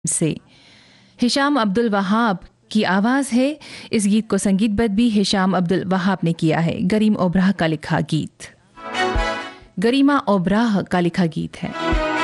से हिशाम अब्दुल वहाब की आवाज़ है। इस गीत को संगीतबद्ध भी हिशाम अब्दुल वहाब ने किया है। गरीमा ओबराह का लिखा गीत है।